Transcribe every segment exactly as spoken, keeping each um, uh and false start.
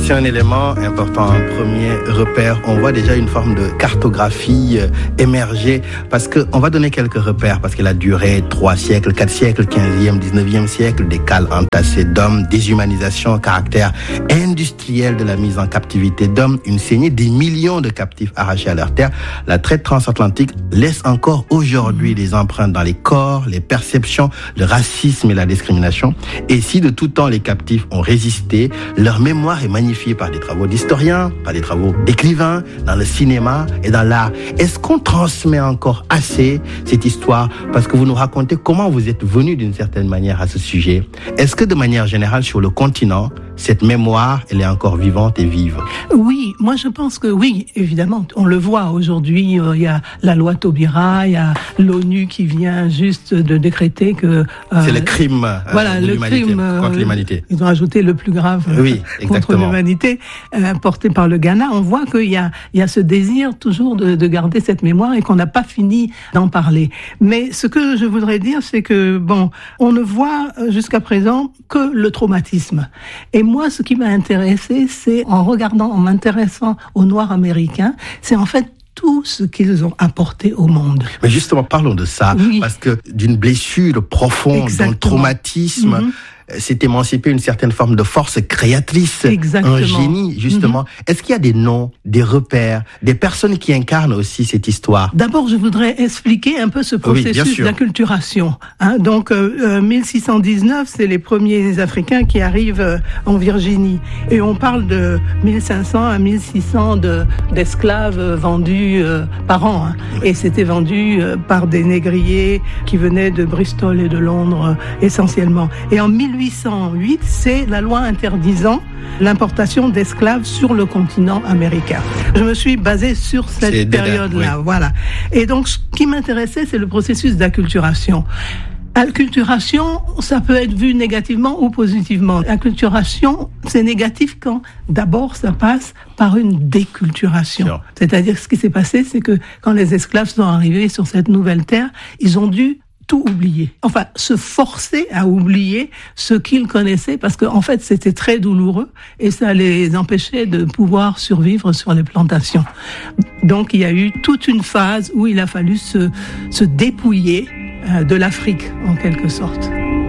C'est un élément important, un premier repère. On voit déjà une forme de cartographie euh, émerger parce qu'on va donner quelques repères parce qu'elle a duré trois siècles, quatre siècles, quinzième, dix-neuvième siècle, des cales entassées d'hommes, déshumanisation, caractère industriel de la mise en captivité d'hommes, une saignée, des millions de captifs arrachés à leur terre. La traite transatlantique laisse encore aujourd'hui des empreintes dans les corps, les perceptions, le racisme et la discrimination. Et si de tout temps les captifs ont résisté, leur mémoire est magnifiée par des travaux d'historiens, par des travaux d'écrivains, dans le cinéma et dans l'art. Est-ce qu'on transmet encore assez cette histoire? Parce que vous nous racontez comment vous êtes venu d'une certaine manière à ce sujet. Est-ce que de manière générale sur le continent, cette mémoire, elle est encore vivante et vive? Oui, moi je pense que oui, évidemment. On le voit aujourd'hui, euh, il y a la loi Taubira, il y a l'ONU qui vient juste de décréter que... Euh, c'est le crime euh, voilà, de le l'humanité, crime, euh, contre l'humanité. Ils ont ajouté le plus grave oui, contre l'humanité, euh, porté par le Ghana. On voit qu'il y a, il y a ce désir toujours de, de garder cette mémoire et qu'on n'a pas fini d'en parler. Mais ce que je voudrais dire, c'est que, bon, on ne voit jusqu'à présent que le traumatisme. Et moi, ce qui m'a intéressé, c'est en regardant, en m'intéressant aux Noirs américains, c'est en fait tout ce qu'ils ont apporté au monde. Mais justement, parlons de ça, oui. Parce que d'une blessure profonde, d'un traumatisme, mm-hmm. s'est émancipée une certaine forme de force créatrice, exactement. Un génie, justement. Mm-hmm. Est-ce qu'il y a des noms, des repères, des personnes qui incarnent aussi cette histoire? D'abord, je voudrais expliquer un peu ce processus oui, d'acculturation. Hein, donc, euh, mille six cent dix-neuf, c'est les premiers Africains qui arrivent euh, en Virginie. Et on parle de mille cinq cents à mille six cents de, d'esclaves euh, vendus euh, par an. Hein. Oui. Et c'était vendu euh, par des négriers qui venaient de Bristol et de Londres, euh, essentiellement. Et en mille huit cent huit, c'est la loi interdisant l'importation d'esclaves sur le continent américain. Je me suis basée sur cette c'est période-là, oui. Voilà. Et donc, ce qui m'intéressait, c'est le processus d'acculturation. Acculturation, ça peut être vu négativement ou positivement. Acculturation, c'est négatif quand, d'abord, ça passe par une déculturation. Sure. C'est-à-dire, ce qui s'est passé, c'est que quand les esclaves sont arrivés sur cette nouvelle terre, ils ont dû tout oublier. Enfin, se forcer à oublier ce qu'ils connaissaient parce qu'en en fait, c'était très douloureux et ça les empêchait de pouvoir survivre sur les plantations. Donc, il y a eu toute une phase où il a fallu se, se dépouiller euh, de l'Afrique, en quelque sorte.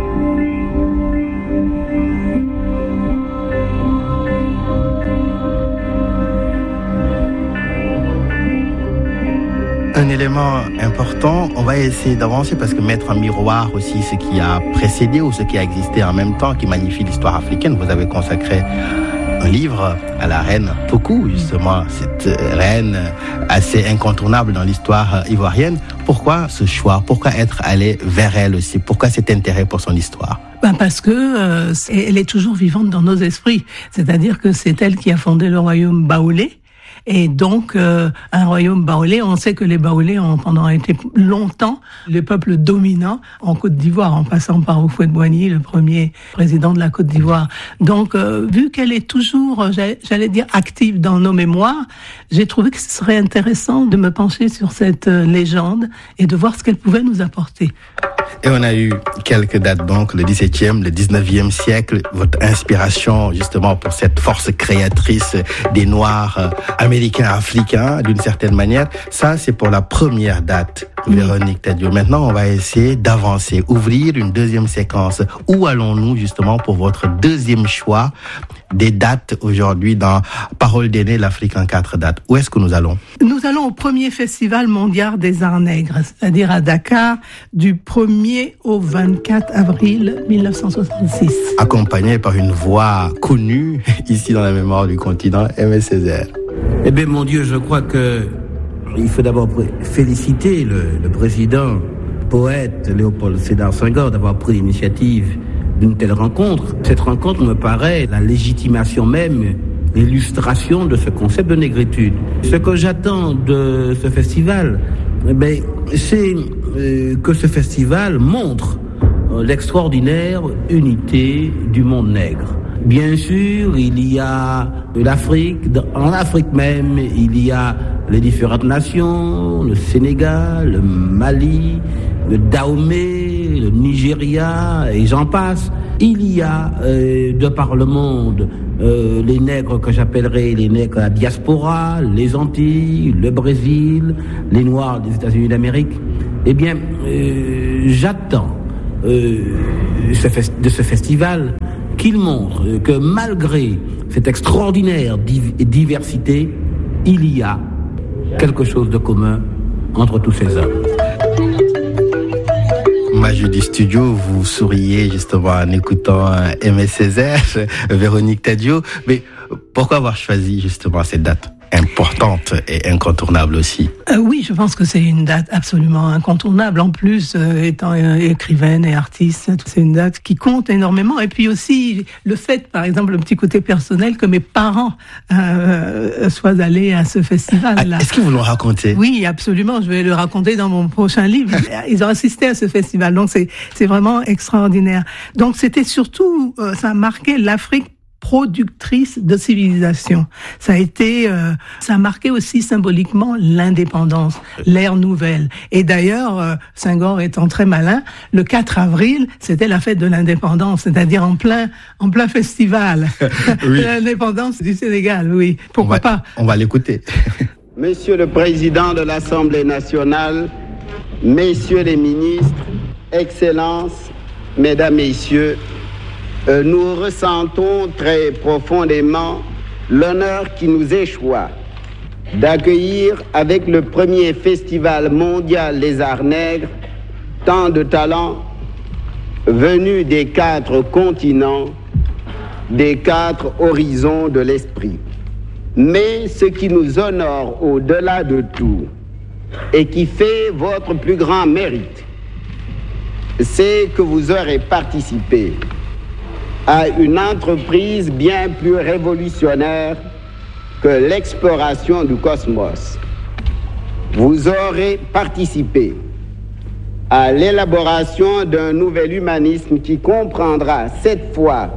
Un élément important, on va essayer d'avancer parce que mettre en miroir aussi ce qui a précédé ou ce qui a existé en même temps, qui magnifie l'histoire africaine. Vous avez consacré un livre à la reine Pokou, justement, cette reine assez incontournable dans l'histoire ivoirienne. Pourquoi ce choix? Pourquoi être allé vers elle aussi? Pourquoi cet intérêt pour son histoire? Ben parce que euh, elle est toujours vivante dans nos esprits. C'est-à-dire que c'est elle qui a fondé le royaume baoulé. Et donc, euh, un royaume baoulé, on sait que les baoulés ont pendant été longtemps le peuple dominant en Côte d'Ivoire, en passant par Houphouët-Boigny, le premier président de la Côte d'Ivoire. Donc, euh, vu qu'elle est toujours, j'allais, j'allais dire, active dans nos mémoires, j'ai trouvé que ce serait intéressant de me pencher sur cette euh, légende et de voir ce qu'elle pouvait nous apporter. Et on a eu quelques dates, donc le dix-septième, le dix-neuvième siècle, votre inspiration justement pour cette force créatrice des Noirs euh, américains, africains, d'une certaine manière. Ça, c'est pour la première date, Véronique Tadio. Maintenant, on va essayer d'avancer, ouvrir une deuxième séquence. Où allons-nous justement pour votre deuxième choix des dates aujourd'hui dans Parole d'aîné, l'Afrique en quatre dates? Où est-ce que nous allons? Nous allons au premier festival mondial des arts nègres, c'est-à-dire à Dakar, du premier au vingt-quatre avril mille neuf cent soixante-six. Accompagné par une voix connue, ici dans la mémoire du continent, Aimé Césaire. Eh bien, mon Dieu, je crois que il faut d'abord féliciter le, le président, poète Léopold Sédar Senghor d'avoir pris l'initiative d'une telle rencontre. Cette rencontre me paraît la légitimation même, l'illustration de ce concept de négritude. Ce que j'attends de ce festival, eh bien, c'est euh, que ce festival montre euh, l'extraordinaire unité du monde nègre. Bien sûr, il y a l'Afrique, en Afrique même, il y a les différentes nations, le Sénégal, le Mali, le Dahomey, le Nigeria, et j'en passe. Il y a, euh, de par le monde, euh, les nègres que j'appellerais les nègres à la diaspora, les Antilles, le Brésil, les Noirs des États-Unis d'Amérique. Eh bien, euh, j'attends euh, ce fest- de ce festival qu'il montre que malgré cette extraordinaire div- diversité, il y a quelque chose de commun entre tous ces hommes. Maju du studio, vous souriez justement en écoutant Aimé Césaire, Véronique Tadio. Mais pourquoi avoir choisi justement cette date importante et incontournable aussi? euh, Oui, je pense que c'est une date absolument incontournable. En plus, euh, étant euh, écrivaine et artiste, c'est une date qui compte énormément. Et puis aussi, le fait, par exemple, le petit côté personnel, que mes parents euh, soient allés à ce festival-là. Ah, est-ce que vous l'ont raconté? Oui, absolument. Je vais le raconter dans mon prochain livre. Ils ont assisté à ce festival. Donc, c'est, c'est vraiment extraordinaire. Donc, c'était surtout, euh, ça a marqué l'Afrique productrice de civilisation. Ça a été, euh, ça a marqué aussi symboliquement l'indépendance, l'ère nouvelle. Et d'ailleurs, euh, Senghor étant très malin, le quatre avril, c'était la fête de l'indépendance, c'est-à-dire en plein, en plein festival. Oui. L'indépendance du Sénégal, oui. Pourquoi on va, pas? On va l'écouter. Monsieur le Président de l'Assemblée nationale, Messieurs les ministres, Excellences, Mesdames, Messieurs, Euh, nous ressentons très profondément l'honneur qui nous échoit d'accueillir avec le premier festival mondial des arts nègres tant de talents venus des quatre continents, des quatre horizons de l'esprit. Mais ce qui nous honore au-delà de tout et qui fait votre plus grand mérite, c'est que vous aurez participé à une entreprise bien plus révolutionnaire que l'exploration du cosmos. Vous aurez participé à l'élaboration d'un nouvel humanisme qui comprendra cette fois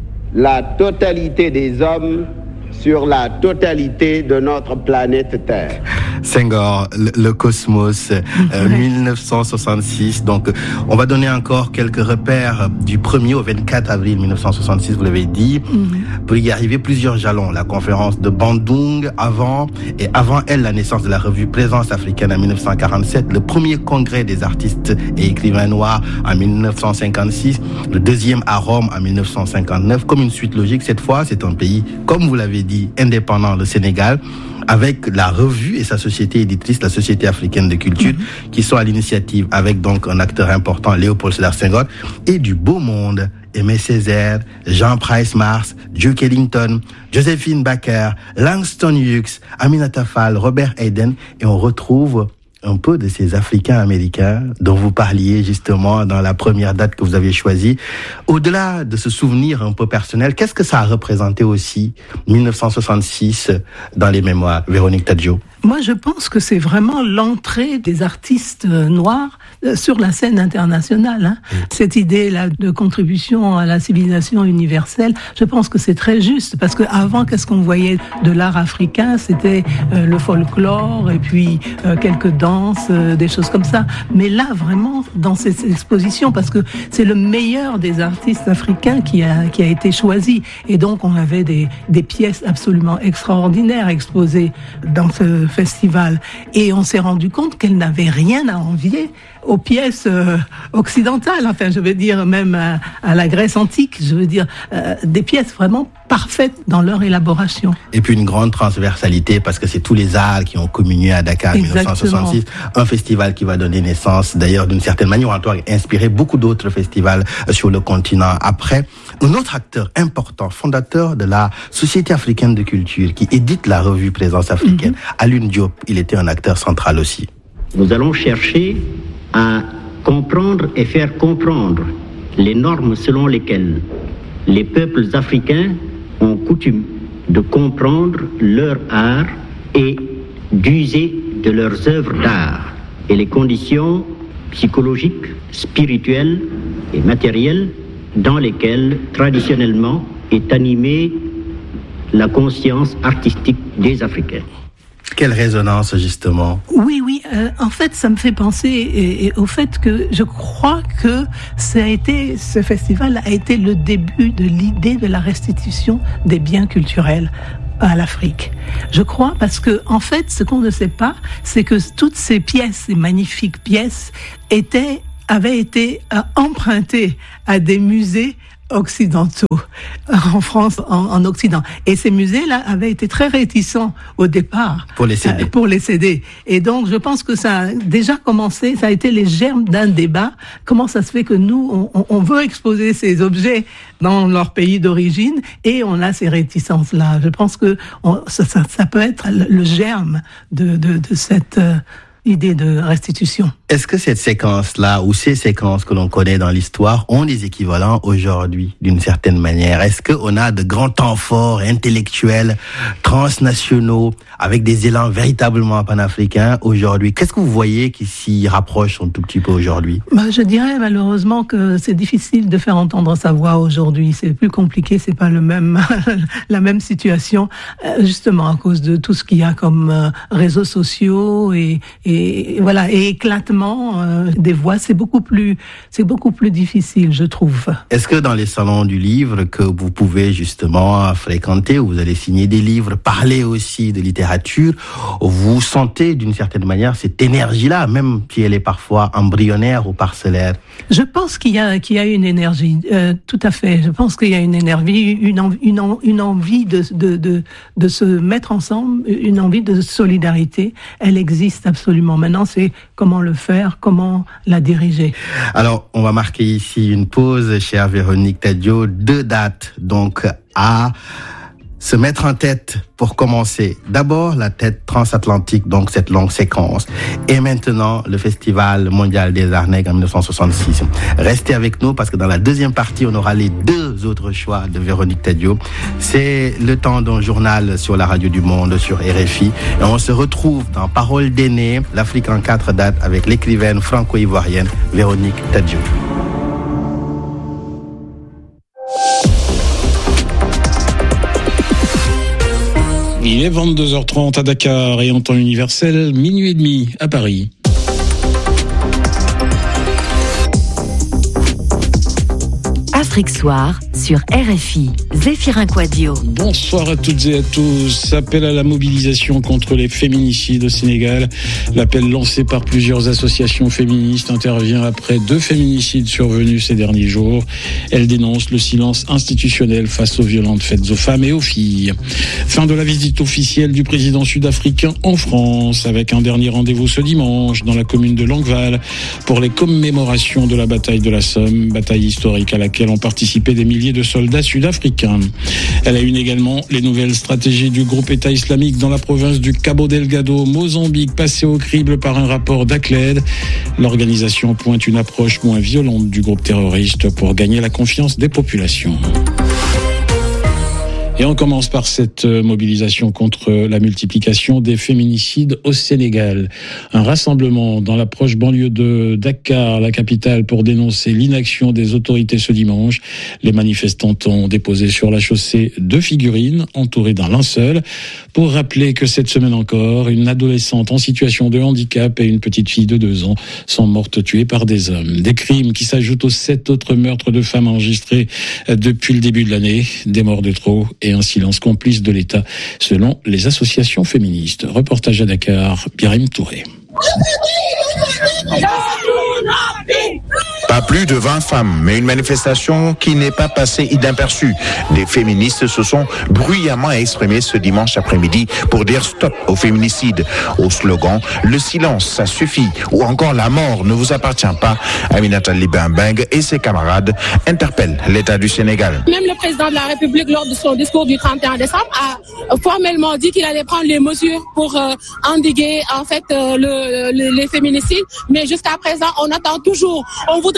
la totalité des hommes sur la totalité de notre planète Terre. Senghor, le, le cosmos, euh, dix-neuf cent soixante-six. Donc, on va donner encore quelques repères du premier au vingt-quatre avril dix-neuf cent soixante-six, vous l'avez dit. Mm-hmm. Pour y arriver, plusieurs jalons. La conférence de Bandung avant, et avant elle, la naissance de la revue Présence africaine en dix-neuf cent quarante-sept, le premier congrès des artistes et écrivains noirs en dix-neuf cent cinquante-six, le deuxième à Rome en dix-neuf cent cinquante-neuf. Comme une suite logique, cette fois, c'est un pays, comme vous l'avez dit, indépendant, le Sénégal, avec la revue et sa société éditrice, la Société africaine de culture, mmh. qui sont à l'initiative, avec donc un acteur important, Léopold Sédar Senghor, et du beau monde, Aimé Césaire, Jean Price Mars, Duke Ellington, Joséphine Baker, Langston Hughes, Aminata Fall, Robert Hayden, et on retrouve un peu de ces Africains-Américains dont vous parliez justement dans la première date que vous avez choisie. Au-delà de ce souvenir un peu personnel, qu'est-ce que ça a représenté aussi, dix-neuf cent soixante-six, dans les mémoires, Véronique Tadio? Moi, je pense que c'est vraiment l'entrée des artistes noirs sur la scène internationale. Hein. Mmh. Cette idée-là de contribution à la civilisation universelle, je pense que c'est très juste, parce qu'avant, qu'est-ce qu'on voyait de l'art africain? C'était euh, le folklore et puis euh, quelques danses, euh, des choses comme ça. Mais là, vraiment, dans cette exposition, parce que c'est le meilleur des artistes africains qui a, qui a été choisi. Et donc, on avait des, des pièces absolument extraordinaires exposées dans ce festival. Et on s'est rendu compte qu'elles n'avaient rien à envier aux pièces euh, occidentales, enfin je veux dire même à, à la Grèce antique, je veux dire euh, des pièces vraiment parfaites dans leur élaboration. Et puis une grande transversalité parce que c'est tous les arts qui ont communié à Dakar en dix-neuf cent soixante-six, un festival qui va donner naissance d'ailleurs d'une certaine manière, en tout cas inspiré beaucoup d'autres festivals sur le continent. Après, un autre acteur important, fondateur de la Société africaine de culture qui édite la revue Présence africaine, mm-hmm. Alioune Diop, il était un acteur central aussi. Nous allons chercher à comprendre et faire comprendre les normes selon lesquelles les peuples africains ont coutume de comprendre leur art et d'user de leurs œuvres d'art et les conditions psychologiques, spirituelles et matérielles dans lesquelles traditionnellement est animée la conscience artistique des Africains. Quelle résonance, justement? Oui, oui. Euh, en fait, ça me fait penser et, et au fait que je crois que ça a été, ce festival a été le début de l'idée de la restitution des biens culturels à l'Afrique. Je crois parce que, en fait, ce qu'on ne sait pas, c'est que toutes ces pièces, ces magnifiques pièces, étaient, avaient été euh, empruntées à des musées occidentaux, en France, en, en Occident. Et ces musées-là avaient été très réticents au départ. Pour les céder. Euh, pour les céder. Et donc, je pense que ça a déjà commencé, ça a été les germes d'un débat. Comment ça se fait que nous, on, on veut exposer ces objets dans leur pays d'origine et on a ces réticences-là. Je pense que on, ça, ça, ça peut être le germe de, de, de cette euh, idée de restitution. Est-ce que cette séquence-là, ou ces séquences que l'on connaît dans l'histoire, ont des équivalents aujourd'hui, d'une certaine manière? Est-ce qu'on a de grands temps forts intellectuels, transnationaux, avec des élans véritablement panafricains aujourd'hui? Qu'est-ce que vous voyez qui s'y rapproche un tout petit peu aujourd'hui? Bah, je dirais malheureusement que c'est difficile de faire entendre sa voix aujourd'hui. C'est plus compliqué, c'est pas le même, la même situation, justement à cause de tout ce qu'il y a comme euh, réseaux sociaux et, et, et voilà, et éclatement Euh, des voix, c'est beaucoup plus, c'est beaucoup plus difficile, je trouve. Est-ce que dans les salons du livre que vous pouvez justement fréquenter, où vous allez signer des livres, parler aussi de littérature, vous sentez d'une certaine manière cette énergie-là, même si elle est parfois embryonnaire ou parcellaire? Je pense qu'il y a, qu'il y a une énergie, euh, tout à fait. Je pense qu'il y a une énergie, une, env- une, en- une envie de, de, de, de se mettre ensemble, une envie de solidarité. Elle existe absolument. Maintenant, c'est comment le faire, comment la diriger. Alors, on va marquer ici une pause, chère Véronique Tadio. Deux dates, donc, à se mettre en tête pour commencer. D'abord, la tête transatlantique, donc cette longue séquence. Et maintenant, le Festival mondial des arts nègres en dix-neuf cent soixante-six. Restez avec nous parce que dans la deuxième partie, on aura les deux autres choix de Véronique Tadio. C'est le temps d'un journal sur la radio du monde, sur R F I. Et on se retrouve dans Parole d'aînés, l'Afrique en quatre dates avec l'écrivaine franco-ivoirienne Véronique Tadio. Il est vingt-deux heures trente à Dakar et en temps universel, minuit et demi à Paris. Afrique Soir sur R F I. Zéphirin Quadio. Bonsoir à toutes et à tous. Appel à la mobilisation contre les féminicides au Sénégal. L'appel lancé par plusieurs associations féministes intervient après deux féminicides survenus ces derniers jours. Elle dénonce le silence institutionnel face aux violentes faites aux femmes et aux filles. Fin de la visite officielle du président sud-africain en France, avec un dernier rendez-vous ce dimanche dans la commune de Langueval pour les commémorations de la bataille de la Somme, bataille historique à laquelle ont participé des milliers de soldats sud-africains. Elle a eu également les nouvelles stratégies du groupe État islamique dans la province du Cabo Delgado, Mozambique, passées au crible par un rapport d'Acled. L'organisation pointe une approche moins violente du groupe terroriste pour gagner la confiance des populations. Et on commence par cette mobilisation contre la multiplication des féminicides au Sénégal. Un rassemblement dans la proche banlieue de Dakar, la capitale, pour dénoncer l'inaction des autorités ce dimanche. Les manifestants ont déposé sur la chaussée deux figurines entourées d'un linceul pour rappeler que cette semaine encore, une adolescente en situation de handicap et une petite fille de deux ans sont mortes tuées par des hommes. Des crimes qui s'ajoutent aux sept autres meurtres de femmes enregistrés depuis le début de l'année. Des morts de trop et un silence complice de l'État, selon les associations féministes. Reportage à Dakar, Biram Touré. Pas plus de vingt femmes, mais une manifestation qui n'est pas passée inaperçue. Des féministes se sont bruyamment exprimées ce dimanche après-midi pour dire stop au féminicide. Au slogan « Le silence, ça suffit » ou encore « La mort ne vous appartient pas », Aminata Libin-Beng et ses camarades interpellent l'État du Sénégal. Même le président de la République, lors de son discours du trente et un décembre, a formellement dit qu'il allait prendre les mesures pour euh, endiguer en fait euh, le, le, les féminicides. Mais jusqu'à présent, on attend toujours. On voudrait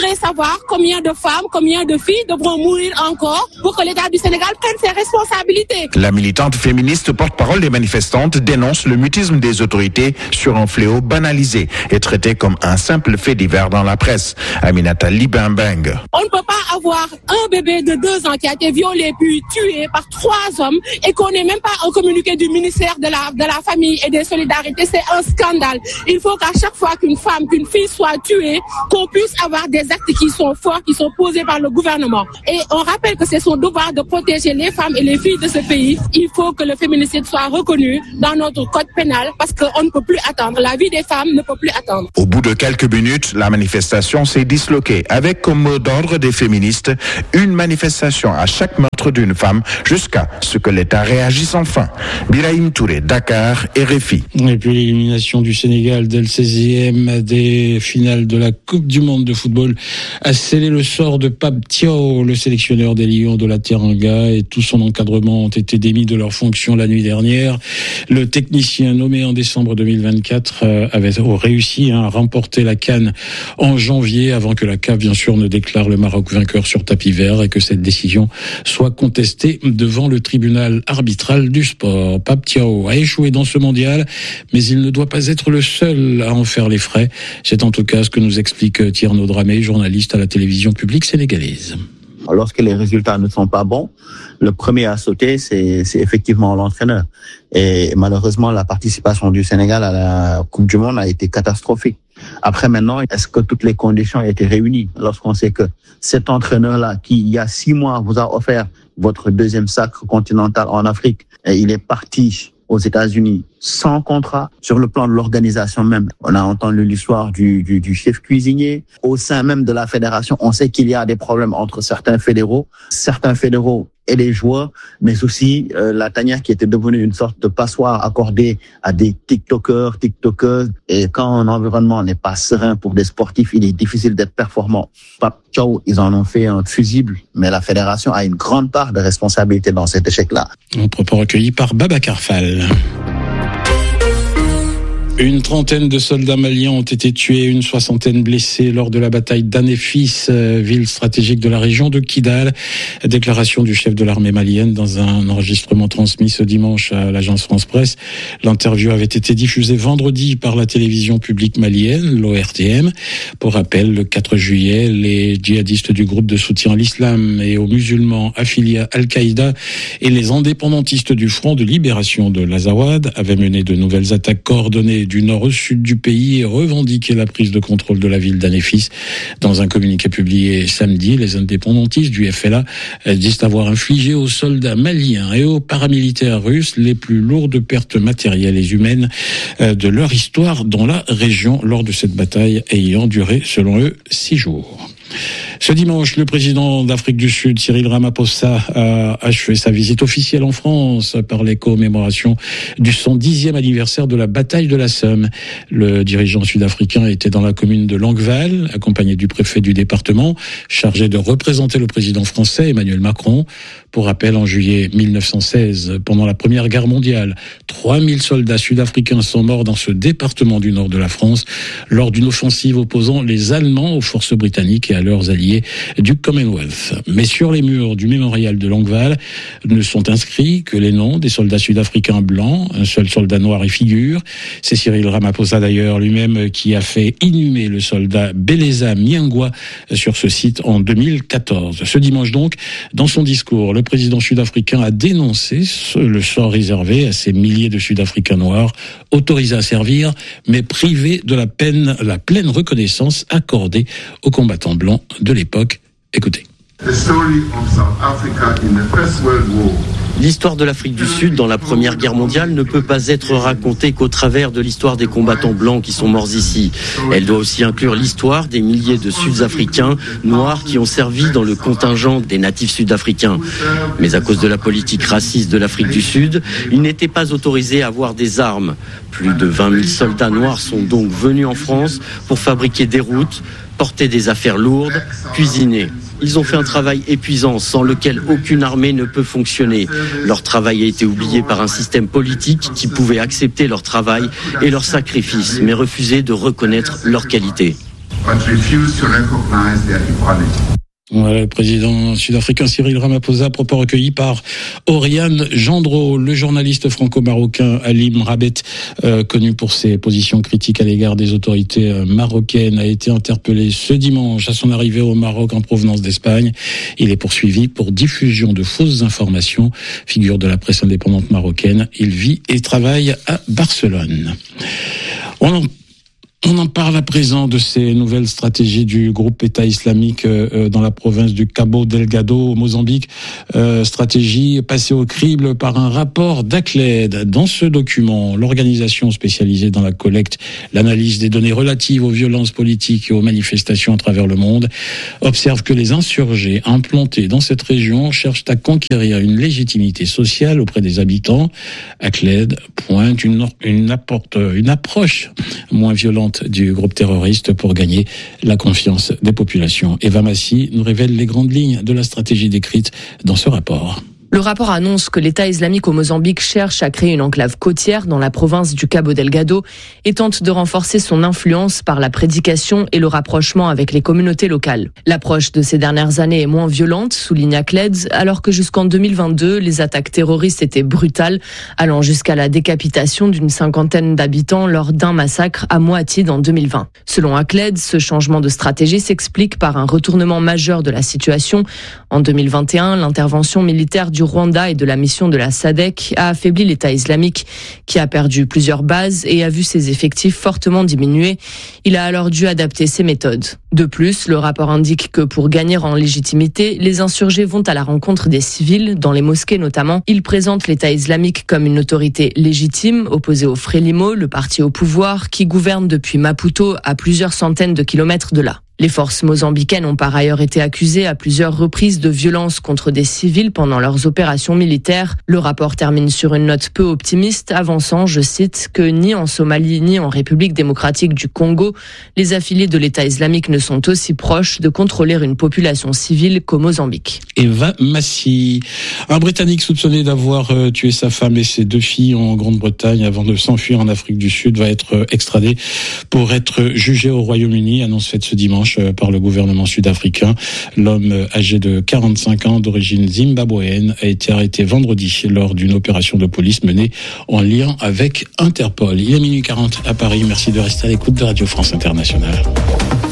voudrais savoir combien de femmes, combien de filles devront mourir encore pour que l'État du Sénégal prenne ses responsabilités. La militante féministe porte-parole des manifestantes dénonce le mutisme des autorités sur un fléau banalisé et traité comme un simple fait divers dans la presse. Aminata Libimbeng. On ne peut pas avoir un bébé de deux ans qui a été violé puis tué par trois hommes et qu'on n'ait même pas un communiqué du ministère de la, de la Famille et des Solidarités. C'est un scandale. Il faut qu'à chaque fois qu'une femme, qu'une fille soit tuée, qu'on puisse avoir des actes qui sont forts, qui sont posés par le gouvernement. Et on rappelle que c'est son devoir de protéger les femmes et les filles de ce pays. Il faut que le féminicide soit reconnu dans notre code pénal parce qu'on ne peut plus attendre. La vie des femmes ne peut plus attendre. Au bout de quelques minutes, la manifestation s'est disloquée avec comme mot d'ordre des féministes une manifestation à chaque meurtre d'une femme jusqu'à ce que l'État réagisse enfin. Birahim Touré, Dakar, R F I. Et puis l'élimination du Sénégal dès le seizième des finales de la Coupe du Monde de football a scellé le sort de Pape Thiaw, le sélectionneur des Lions de la Teranga, et tout son encadrement ont été démis de leurs fonctions la nuit dernière. Le technicien nommé en décembre deux mille vingt-quatre avait réussi à remporter la CAN en janvier avant que la C A F bien sûr ne déclare le Maroc vainqueur sur tapis vert et que cette décision soit contestée devant le tribunal arbitral du sport. Pape Thiaw a échoué dans ce mondial, mais il ne doit pas être le seul à en faire les frais. C'est en tout cas ce que nous explique Tierno Dramé, journaliste à la télévision publique sénégalaise. Lorsque les résultats ne sont pas bons, le premier à sauter, c'est, c'est effectivement l'entraîneur. Et malheureusement, la participation du Sénégal à la Coupe du Monde a été catastrophique. Après maintenant, est-ce que toutes les conditions ont été réunies? Lorsqu'on sait que cet entraîneur-là, qui il y a six mois vous a offert votre deuxième sacre continental en Afrique, et il est parti aux États-Unis sans contrat. Sur le plan de l'organisation même, on a entendu l'histoire du, du, du chef cuisinier. Au sein même de la fédération, on sait qu'il y a des problèmes entre certains fédéraux, certains fédéraux et les joueurs, mais aussi euh, la tanière qui était devenue une sorte de passoire accordée à des tiktokers, tiktokeuses. Et quand un environnement n'est pas serein pour des sportifs, il est difficile d'être performant. Pape Thiaw, ils en ont fait un fusible, mais la fédération a une grande part de responsabilité dans cet échec-là. Un propos recueilli par Babacar Fall. Une trentaine de soldats maliens ont été tués, une soixantaine blessés lors de la bataille d'Anéfis, ville stratégique de la région de Kidal. Déclaration du chef de l'armée malienne dans un enregistrement transmis ce dimanche à l'agence France Presse. L'interview avait été diffusée vendredi par la télévision publique malienne, l'O R T M. Pour rappel, le quatre juillet, les djihadistes du groupe de soutien à l'islam et aux musulmans affiliés à Al-Qaïda et les indépendantistes du Front de libération de l'Azawad avaient mené de nouvelles attaques coordonnées du nord au sud du pays et revendiqué la prise de contrôle de la ville d'Anéfis. Dans un communiqué publié samedi, les indépendantistes du F L A disent avoir infligé aux soldats maliens et aux paramilitaires russes les plus lourdes pertes matérielles et humaines de leur histoire dans la région lors de cette bataille ayant duré, selon eux, six jours. Ce dimanche, le président d'Afrique du Sud, Cyril Ramaphosa, a achevé sa visite officielle en France par les commémorations du cent dixième anniversaire de la bataille de la Somme. Le dirigeant sud-africain était dans la commune de Langueval, accompagné du préfet du département, chargé de représenter le président français, Emmanuel Macron. Pour rappel, en juillet mille neuf cent seize, pendant la Première Guerre mondiale, trois mille soldats sud-africains sont morts dans ce département du nord de la France lors d'une offensive opposant les Allemands aux forces britanniques et à leurs alliés du Commonwealth. Mais sur les murs du mémorial de Langueval ne sont inscrits que les noms des soldats sud-africains blancs, un seul soldat noir y figure. C'est Cyril Ramaphosa d'ailleurs lui-même qui a fait inhumer le soldat Beleza Miangwa sur ce site en deux mille quatorze. Ce dimanche donc, dans son discours, le président sud-africain a dénoncé le sort réservé à ces milliers de Sud-Africains noirs autorisés à servir, mais privés de la peine, la pleine reconnaissance accordée aux combattants blancs de l'époque. Écoutez. L'histoire de l'Afrique du Sud dans la Première Guerre mondiale ne peut pas être racontée qu'au travers de l'histoire des combattants blancs qui sont morts ici. Elle doit aussi inclure l'histoire des milliers de Sud-Africains noirs qui ont servi dans le contingent des natifs sud-africains. Mais à cause de la politique raciste de l'Afrique du Sud, ils n'étaient pas autorisés à avoir des armes. Plus de vingt mille soldats noirs sont donc venus en France pour fabriquer des routes, porter des affaires lourdes, cuisiner. Ils ont fait un travail épuisant sans lequel aucune armée ne peut fonctionner. Leur travail a été oublié par un système politique qui pouvait accepter leur travail et leur sacrifice, mais refuser de reconnaître leur qualité. but refuse to recognize their equality. Voilà, le président sud-africain Cyril Ramaphosa, propos recueilli par Oriane Gendreau. Le journaliste franco-marocain Halim Rabet, euh, connu pour ses positions critiques à l'égard des autorités euh, marocaines, a été interpellé ce dimanche à son arrivée au Maroc en provenance d'Espagne. Il est poursuivi pour diffusion de fausses informations, figure de la presse indépendante marocaine. Il vit et travaille à Barcelone. On en On en parle à présent de ces nouvelles stratégies du groupe État islamique euh, dans la province du Cabo Delgado au Mozambique. Euh, stratégie passée au crible par un rapport d'Acled. Dans ce document, l'organisation spécialisée dans la collecte, l'analyse des données relatives aux violences politiques et aux manifestations à travers le monde observe que les insurgés implantés dans cette région cherchent à conquérir une légitimité sociale auprès des habitants. Acled pointe une, une, apporte, une approche moins violente du groupe terroriste pour gagner la confiance des populations. Eva Massi nous révèle les grandes lignes de la stratégie décrite dans ce rapport. Le rapport annonce que l'État islamique au Mozambique cherche à créer une enclave côtière dans la province du Cabo Delgado et tente de renforcer son influence par la prédication et le rapprochement avec les communautés locales. L'approche de ces dernières années est moins violente, souligne Acled, alors que jusqu'en deux mille vingt-deux, les attaques terroristes étaient brutales, allant jusqu'à la décapitation d'une cinquantaine d'habitants lors d'un massacre à Moatide en deux mille vingt. Selon Acled, ce changement de stratégie s'explique par un retournement majeur de la situation. En deux mille vingt et un, l'intervention militaire du Rwanda et de la mission de la S A D C a affaibli l'État islamique, qui a perdu plusieurs bases et a vu ses effectifs fortement diminuer. Il a alors dû adapter ses méthodes. De plus, le rapport indique que pour gagner en légitimité, les insurgés vont à la rencontre des civils, dans les mosquées notamment. Ils présentent l'État islamique comme une autorité légitime, opposée au Frélimo, le parti au pouvoir, qui gouverne depuis Maputo, à plusieurs centaines de kilomètres de là. Les forces mozambicaines ont par ailleurs été accusées à plusieurs reprises de violences contre des civils pendant leurs opérations militaires. Le rapport termine sur une note peu optimiste, avançant, je cite, que ni en Somalie ni en République démocratique du Congo, les affiliés de l'État islamique ne sont aussi proches de contrôler une population civile qu'au Mozambique. Eva Massi, un Britannique soupçonné d'avoir tué sa femme et ses deux filles en Grande-Bretagne avant de s'enfuir en Afrique du Sud va être extradé pour être jugé au Royaume-Uni, annonce faite ce dimanche par le gouvernement sud-africain. L'homme âgé de quarante-cinq ans d'origine zimbabwéenne a été arrêté vendredi lors d'une opération de police menée en lien avec Interpol. Il est minuit quarante à Paris. Merci de rester à l'écoute de Radio France Internationale.